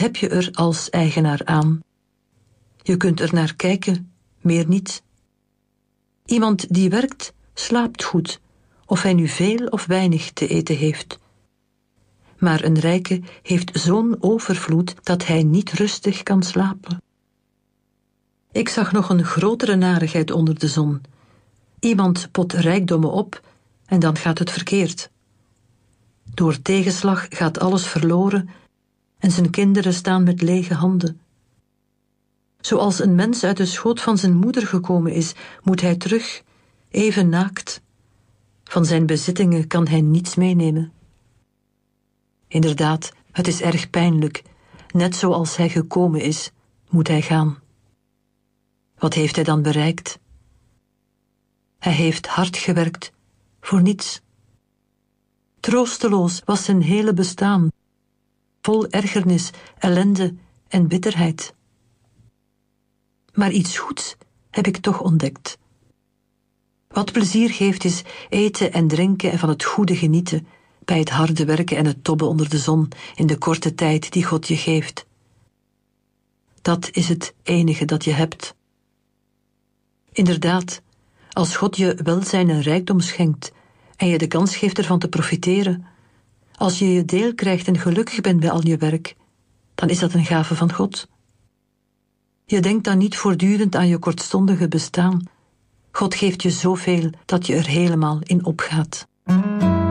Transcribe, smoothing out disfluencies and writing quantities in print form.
heb je er als eigenaar aan? Je kunt er naar kijken, meer niet. Iemand die werkt, slaapt goed, of hij nu veel of weinig te eten heeft. Maar een rijke heeft zo'n overvloed dat hij niet rustig kan slapen. Ik zag nog een grotere narigheid onder de zon. Iemand pot rijkdommen op en dan gaat het verkeerd. Door tegenslag gaat alles verloren en zijn kinderen staan met lege handen. Zoals een mens uit de schoot van zijn moeder gekomen is, moet hij terug, even naakt. Van zijn bezittingen kan hij niets meenemen. Inderdaad, het is erg pijnlijk. Net zoals hij gekomen is, moet hij gaan. Wat heeft hij dan bereikt? Hij heeft hard gewerkt, voor niets. Troosteloos was zijn hele bestaan, vol ergernis, ellende en bitterheid. Maar iets goeds heb ik toch ontdekt. Wat plezier geeft is eten en drinken en van het goede genieten, bij het harde werken en het tobben onder de zon in de korte tijd die God je geeft. Dat is het enige dat je hebt. Inderdaad, als God je welzijn en rijkdom schenkt en je de kans geeft ervan te profiteren, als je je deel krijgt en gelukkig bent bij al je werk, dan is dat een gave van God. Je denkt dan niet voortdurend aan je kortstondige bestaan. God geeft je zoveel dat je er helemaal in opgaat.